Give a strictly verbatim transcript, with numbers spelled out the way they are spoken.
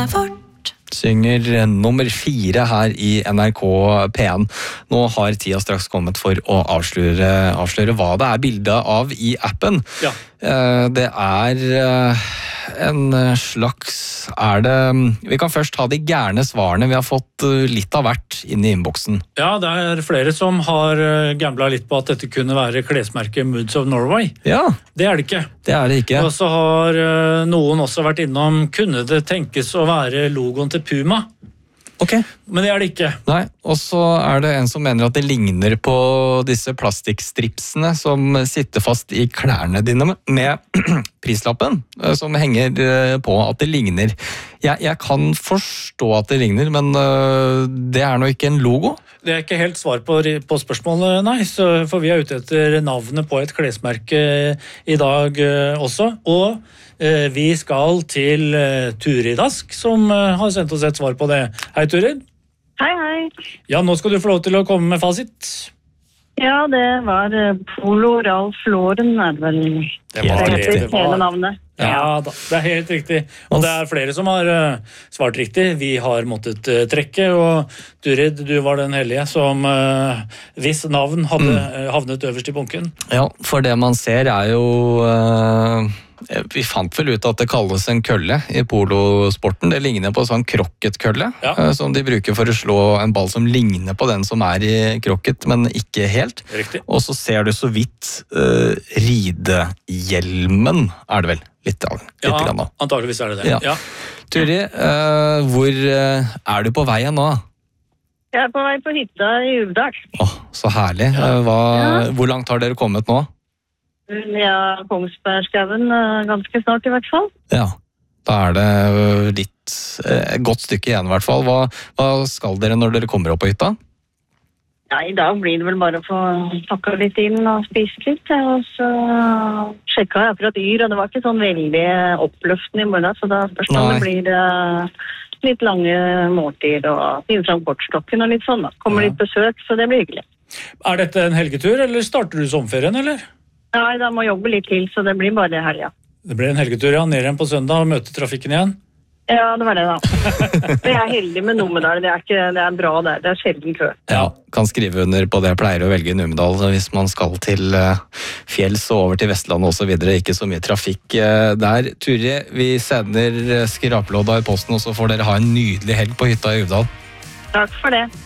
meg fort. Synger nummer fire her i N R K P en. Nå har tida straks kommet for å avsløre, avsløre hva det er bildet av i appen. Ja. Det er en slags er det, Vi kan først ta de gærne svarene. Vi har fått litt av hvert inn i innboksen. Ja, det er flere som har gamblet litt på at dette kunne være klesmerket Moods of Norway. Ja. Det er det ikke. Det er det ikke. Og så har noen også vært innom, kunne det tenkes å være logoen til Puma? Ok. Men det er det ikke. Nei, og så er det en som mener at det ligner på disse plastikkstripsene som sitter fast i klærne dine med prislappen, som henger på at det ligner. Jeg, jeg kan forstå at det ligner, men det er nå ikke en logo. Det er ikke helt svar på, på spørsmålet, nei, så, for vi er ute etter navnet på et klesmerke i dag også, og eh, vi skal til eh, Turid Ask, som eh, har sendt oss et svar på det. Hei, Turid. Hei, hei. Ja, nå skal du få lov til å komme med fasit. Ja, det var Polo Ralph Lauren, er det vel Det var det det heter det var. hele navnet. Ja, da, det er helt riktig. Og det er flere som har uh, svart riktig. Vi har måttet uh, trekke, og Turid, du var den heldige som uh, hvis navn hadde uh, havnet øverst i bunken. Ja, for det man ser er jo uh, vi fant vel ut at det kalles en kølle i polosporten. Det ligner på sånn krokketkølle, Ja. uh, som de bruker for å slå en ball som ligner på den som er i krokket, men ikke helt. Riktig. Og så ser du så vidt uh, ridehjelmen, er det vel? Litt, litt Ja, grann da. antageligvis er det det. Ja. Ja. Turi, uh, hvor uh, er du på veien nå? Jeg er på vei på hytta i Uvdal. Åh, så herlig. Uh, hva, hvor langt har dere kommet nå? Ja, Kongsbergskauen ganske snart i hvert fall. Ja, da er det uh, litt uh, et godt stykke igjen i hvert fall. Hva, hva skal dere når dere kommer opp på hytta? Ja, i dag blir det vel bare å få pakka litt inn og spist litt. ja, Og så sjekka jeg akkurat yr, og det var ikke sånn veldig oppløftende i morgen, så da spørs det om Nei. det blir uh, litt lange måltider og finne fram kortstokken og litt sånn da. Kommer Ja. litt besøk, så det blir hyggelig. Er dette en helgetur, eller starter du sommerferien, eller? Nei, da må jeg jobbe litt til, så det blir bare helga. Det blir en helgetur, ja. Ned igjen på søndag og møte trafikken igjen. Ja, det var det da. Men jeg er heldig med Numedal, det er, ikke, det er bra der, det er sjelden kø. Ja, kan skrive under på det. Jeg pleier å velge Numedal hvis man skal til uh, fjells og over til Vestlandet og så videre. Ikke så mye trafikk uh, der. Turi, vi sender skrapelodda i posten, og så får dere ha en nydelig helg på hytta i Uvdal. Takk for det.